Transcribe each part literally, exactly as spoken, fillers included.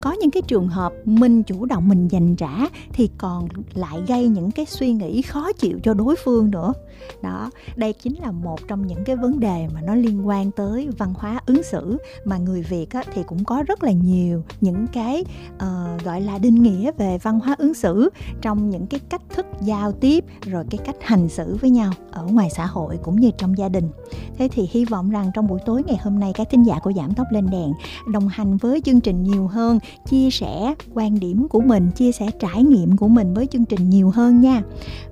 Có những cái trường hợp mình chủ động mình dành trả thì còn lại gây những cái suy nghĩ khó chịu cho đối phương nữa. Đó, đây chính là một trong những cái vấn đề mà nó liên quan tới văn hóa ứng xử, mà người Việt á, thì cũng có rất là nhiều những cái uh, gọi là định nghĩa về văn hóa ứng xử trong những cái cách thức giao tiếp, rồi cái cách hành xử với nhau ở ngoài xã hội cũng như trong gia đình. Thế thì hy vọng rằng trong buổi tối ngày hôm nay, các thính giả của Giảm Tóc Lên Đèn đồng hành với chương trình nhiều hơn, chia sẻ quan điểm của mình, chia sẻ trải nghiệm của mình với chương trình nhiều hơn nha.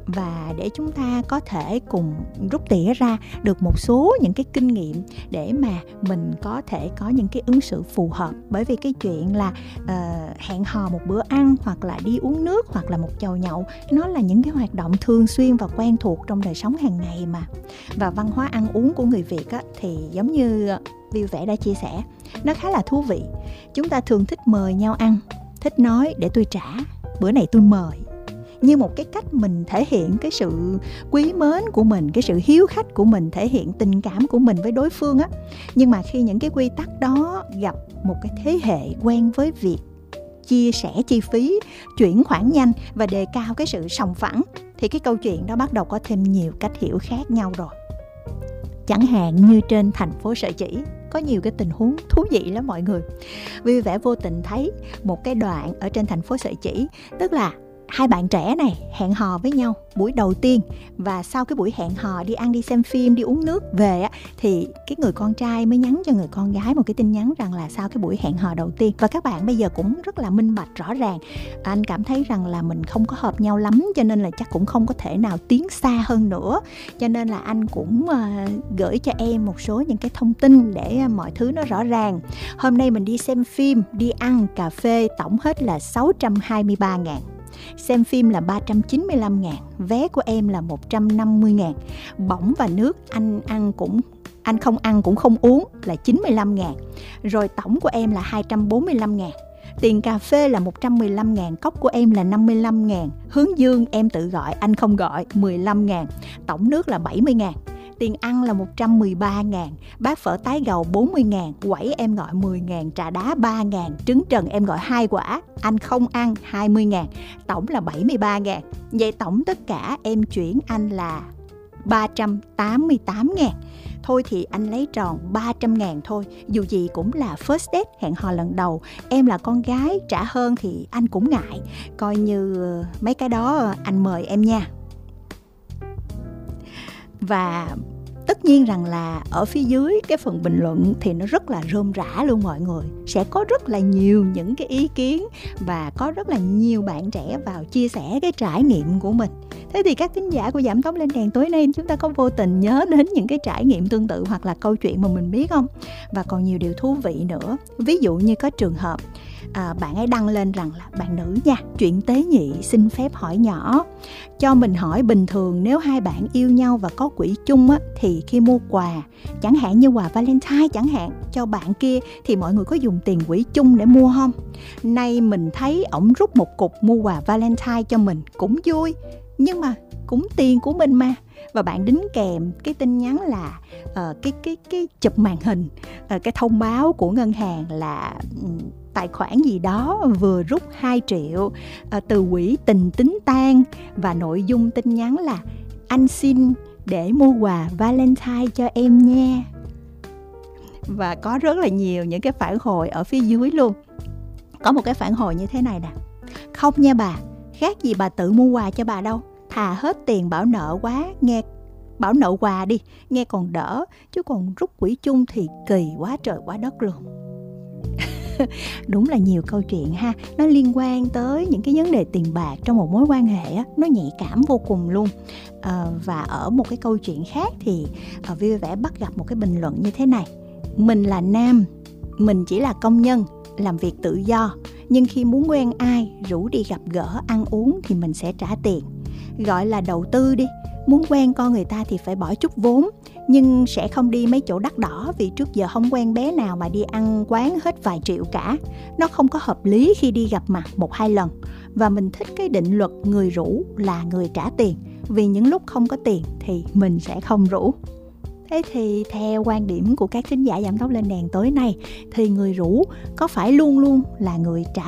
Và để chúng ta có thể cùng rút tỉa ra được một số những cái kinh nghiệm để mà mình có thể có những cái ứng xử phù hợp. Bởi vì cái chuyện là uh, hẹn hò một bữa ăn, hoặc là đi uống nước, hoặc là một chầu nhậu, nó là những cái hoạt động thường xuyên và quen thuộc trong đời sống hàng ngày mà. Và văn hóa ăn uống của người Việt á, thì giống như Vui Vẻ đã chia sẻ, nó khá là thú vị. Chúng ta thường thích mời nhau ăn, thích nói để tôi trả, bữa này tôi mời, như một cái cách mình thể hiện cái sự quý mến của mình, cái sự hiếu khách của mình, thể hiện tình cảm của mình với đối phương á. Nhưng mà khi những cái quy tắc đó gặp một cái thế hệ quen với việc chia sẻ chi phí, chuyển khoản nhanh và đề cao cái sự sòng phẳng, thì cái câu chuyện đó bắt đầu có thêm nhiều cách hiểu khác nhau rồi. Chẳng hạn như trên thành phố Sở Chỉ, có nhiều cái tình huống thú vị lắm mọi người. Vui Vẻ vô tình thấy một cái đoạn ở trên thành phố Sở Chỉ, tức là hai bạn trẻ này hẹn hò với nhau buổi đầu tiên, và sau cái buổi hẹn hò đi ăn, đi xem phim, đi uống nước về á, thì cái người con trai mới nhắn cho người con gái một cái tin nhắn rằng là sau cái buổi hẹn hò đầu tiên, và các bạn bây giờ cũng rất là minh bạch rõ ràng, anh cảm thấy rằng là mình không có hợp nhau lắm, cho nên là chắc cũng không có thể nào tiến xa hơn nữa, cho nên là anh cũng uh, gửi cho em một số những cái thông tin để uh, mọi thứ nó rõ ràng. Hôm nay mình đi xem phim, đi ăn, cà phê, tổng hết là sáu trăm hai mươi ba ngàn. Xem phim là ba trăm chín mươi lăm ngàn, vé của em là một trăm năm mươi ngàn, bỏng và nước anh ăn cũng anh không ăn cũng không uống là chín mươi lăm ngàn, rồi tổng của em là hai trăm bốn mươi lăm ngàn, tiền cà phê là một trăm mười lăm ngàn, cốc của em là năm mươi lăm ngàn, hướng dương em tự gọi anh không gọi mười lăm ngàn, tổng nước là bảy mươi ngàn, tiền ăn là một trăm mười ba ngàn, bát phở tái gầu bốn mươi ngàn, quẩy em gọi mười ngàn, trà đá ba ngàn, trứng trần em gọi hai quả, anh không ăn hai mươi ngàn, tổng là bảy mươi ba ngàn. Vậy tổng tất cả em chuyển anh là ba trăm tám mươi tám ngàn. Thôi thì anh lấy tròn ba trăm ngàn thôi, dù gì cũng là first date, hẹn hò lần đầu, em là con gái, trả hơn thì anh cũng ngại, coi như mấy cái đó anh mời em nha. Và tất nhiên rằng là ở phía dưới cái phần bình luận thì nó rất là rôm rả luôn mọi người. Sẽ có rất là nhiều những cái ý kiến và có rất là nhiều bạn trẻ vào chia sẻ cái trải nghiệm của mình. Thế thì các thính giả của Giảm Tóc Lên Đèn tối nay chúng ta có vô tình nhớ đến những cái trải nghiệm tương tự hoặc là câu chuyện mà mình biết không? Và còn nhiều điều thú vị nữa. Ví dụ như có trường hợp à, bạn ấy đăng lên rằng là bạn nữ nha, chuyện tế nhị xin phép hỏi nhỏ. Cho mình hỏi, bình thường nếu hai bạn yêu nhau và có quỹ chung á, thì khi mua quà, chẳng hạn như quà Valentine chẳng hạn, cho bạn kia thì mọi người có dùng tiền quỹ chung để mua không? Nay mình thấy ổng rút một cục mua quà Valentine cho mình cũng vui, nhưng mà cũng tiền của mình mà. Và bạn đính kèm cái tin nhắn là uh, cái cái cái chụp màn hình, uh, cái thông báo của ngân hàng là um, tài khoản gì đó vừa rút hai triệu uh, từ quỹ tình tính tang, và nội dung tin nhắn là anh xin để mua quà Valentine cho em nha. Và có rất là nhiều những cái phản hồi ở phía dưới luôn. Có một cái phản hồi như thế này nè: không nha bà, khác gì bà tự mua quà cho bà đâu, thà hết tiền bảo nợ quá, nghe bảo nợ quà đi, nghe còn đỡ, chứ còn rút quỹ chung thì kỳ quá trời quá đất luôn. Đúng là nhiều câu chuyện ha, nó liên quan tới những cái vấn đề tiền bạc trong một mối quan hệ á, nó nhạy cảm vô cùng luôn. À, và ở một cái câu chuyện khác thì à, Vui Vẻ bắt gặp một cái bình luận như thế này: mình là nam, mình chỉ là công nhân, làm việc tự do, nhưng khi muốn quen ai, rủ đi gặp gỡ, ăn uống thì mình sẽ trả tiền. Gọi là đầu tư đi, muốn quen con người ta thì phải bỏ chút vốn, nhưng sẽ không đi mấy chỗ đắt đỏ, vì trước giờ không quen bé nào mà đi ăn quán hết vài triệu cả. Nó không có hợp lý khi đi gặp mặt một hai lần. Và mình thích cái định luật người rủ là người trả tiền, vì những lúc không có tiền thì mình sẽ không rủ. Thế thì theo quan điểm của các thính giả Giảm Tốc Lên Đèn tối nay thì người rủ có phải luôn luôn là người trả